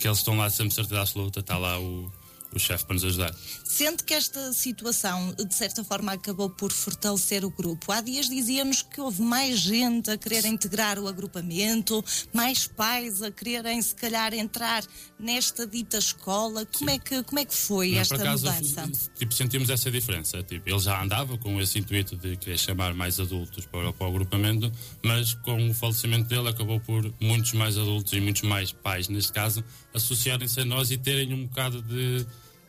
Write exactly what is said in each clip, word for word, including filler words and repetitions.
que eles estão lá sempre, certeza absoluta, está lá o, o chefe para nos ajudar. Sente que esta situação, de certa forma, acabou por fortalecer o grupo? Há dias dizíamos que houve mais gente a querer integrar o agrupamento, mais pais a quererem, se calhar, entrar nesta dita escola. Como, é que, como é que foi Não, esta por acaso, mudança? Tipo, sentimos essa diferença. Tipo, ele já andava com esse intuito de querer chamar mais adultos para, para o agrupamento, mas com o falecimento dele acabou por muitos mais adultos e muitos mais pais, neste caso, associarem-se a nós e terem um bocado de...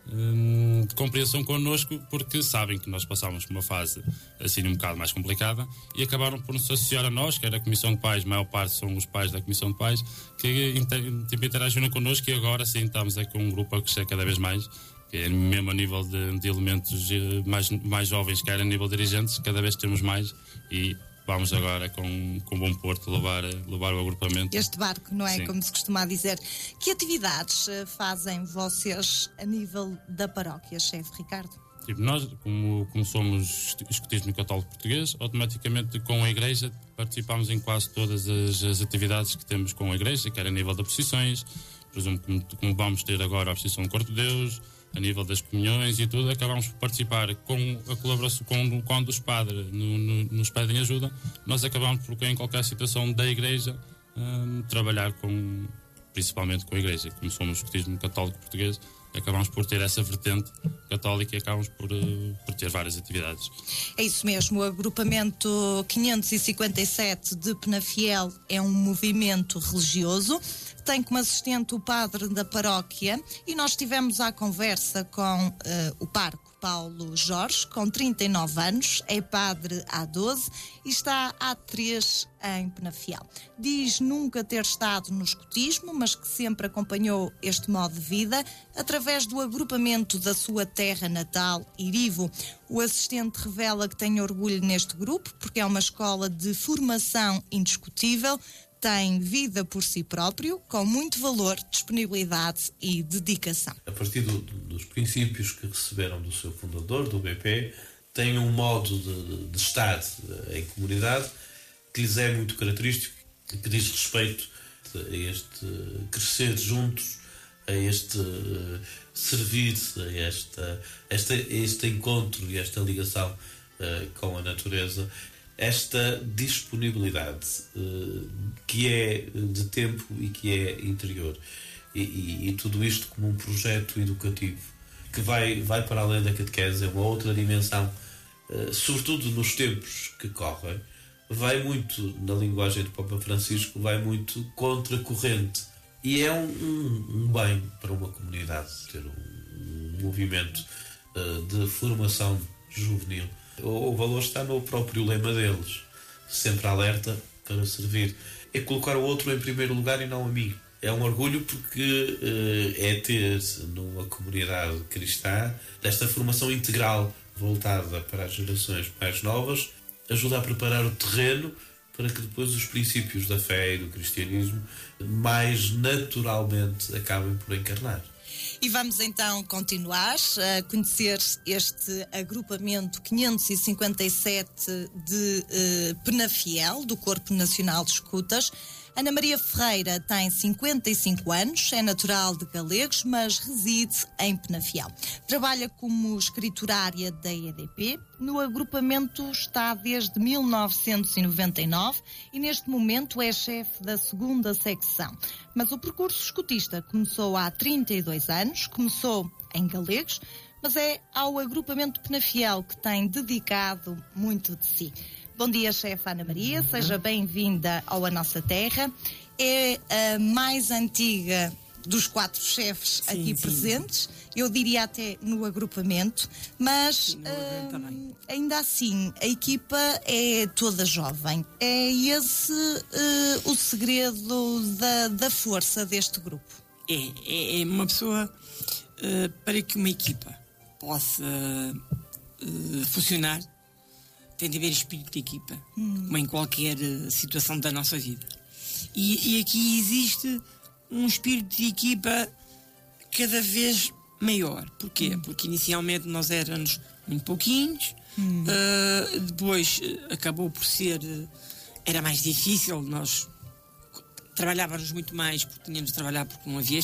de compreensão connosco, porque sabem que nós passámos por uma fase assim um bocado mais complicada e acabaram por nos associar a nós, que era a Comissão de Pais, a maior parte são os pais da Comissão de Pais, que inter, tipo, interagiram connosco, e agora sim estamos aí com um grupo a crescer cada vez mais, que é mesmo a nível de, de elementos mais, mais jovens, quer a nível de dirigentes, cada vez temos mais, e vamos agora com, com bom porto levar, levar o agrupamento. Este barco, não é? Sim. Como se costuma dizer. Que atividades uh, fazem vocês a nível da paróquia, chefe Ricardo? Tipo, nós, como, como somos escotismo católico português, automaticamente com a Igreja participamos em quase todas as, as atividades que temos com a Igreja, quer a nível das procissões, por exemplo, como, como vamos ter agora a procissão do Corpo de Deus, a nível das comunhões e tudo, acabamos por participar com a colaboração, com, quando os padres no, no, nos pedem ajuda, nós acabamos por, em qualquer situação da Igreja, um, trabalhar com, principalmente com a Igreja. Como somos escotismo católico português, acabamos por ter essa vertente católica e acabamos por, uh, por ter várias atividades. É isso mesmo, o agrupamento quinhentos e cinquenta e sete de Penafiel é um movimento religioso, tem como assistente o padre da paróquia, e nós tivemos a conversa com uh, o parco Paulo Jorge, com trinta e nove anos, é padre há doze e está há três em Penafiel. Diz nunca ter estado no escotismo, mas que sempre acompanhou este modo de vida através do agrupamento da sua terra natal, Irivo. O assistente revela que tem orgulho neste grupo, porque é uma escola de formação indiscutível, tem vida por si próprio, com muito valor, disponibilidade e dedicação. A partir do, dos princípios que receberam do seu fundador, do B P, têm um modo de, de estar em comunidade que lhes é muito característico, que diz respeito a este crescer juntos, a este servir, a esta, esta, este encontro e esta ligação uh, com a natureza. Esta disponibilidade uh, que é de tempo e que é interior, e, e, e tudo isto como um projeto educativo que vai, vai para além da catequese, é uma outra dimensão, uh, sobretudo nos tempos que correm, vai muito, na linguagem do Papa Francisco, vai muito contra a corrente, e é um, um, um bem para uma comunidade ter um, um movimento uh, de formação juvenil. O valor está no próprio lema deles, sempre alerta para servir. É colocar o outro em primeiro lugar e não a mim. É um orgulho porque uh, é ter numa comunidade cristã desta formação integral voltada para as gerações mais novas, ajuda a preparar o terreno para que depois os princípios da fé e do cristianismo mais naturalmente acabem por encarnar. E vamos então continuar a conhecer este agrupamento quinhentos e cinquenta e sete de uh, Penafiel, do Corpo Nacional de Escutas. Ana Maria Ferreira tem cinquenta e cinco anos, é natural de Galegos, mas reside em Penafiel. Trabalha como escriturária da E D P. No agrupamento está desde mil novecentos e noventa e nove e neste momento é chefe da segunda secção. Mas o percurso escutista começou há trinta e dois anos, começou em Galegos, mas é ao agrupamento Penafiel que tem dedicado muito de si. Bom dia, chefe Ana Maria, seja bem-vinda ao A Nossa Terra. É a mais antiga dos quatro chefes sim, aqui sim. presentes, eu diria até no agrupamento, mas sim, uh, ainda assim a equipa é toda jovem. É esse uh, o segredo da, da força deste grupo? É, é, é uma pessoa uh, para que uma equipa possa uh, funcionar, tem de haver espírito de equipa, hum. como em qualquer uh, situação da nossa vida. E, e aqui existe um espírito de equipa cada vez maior. Porquê? Hum. Porque inicialmente nós éramos muito pouquinhos, hum. uh, depois uh, acabou por ser, uh, era mais difícil, nós trabalhávamos muito mais porque tínhamos de trabalhar porque não havia